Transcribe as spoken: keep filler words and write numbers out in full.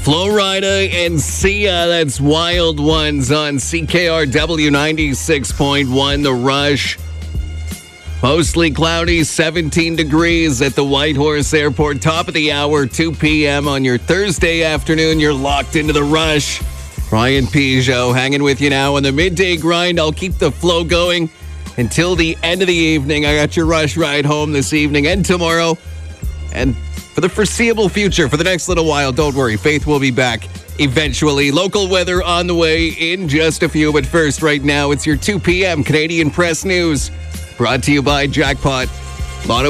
Flo Rida and Sia, that's Wild Ones on C K R W ninety-six point one. The Rush. Mostly cloudy, seventeen degrees at the Whitehorse Airport. Top of the hour, two p.m. on your Thursday afternoon. You're locked into The Rush. Ryan Peugeot hanging with you now on the midday grind. I'll keep the flow going until the end of the evening. I got your Rush ride home this evening and tomorrow. And for the foreseeable future, for the next little while, don't worry. Faith will be back eventually. Local weather on the way in just a few. But first, right now, it's your two p.m. Canadian Press News. Brought to you by Jackpot. Mono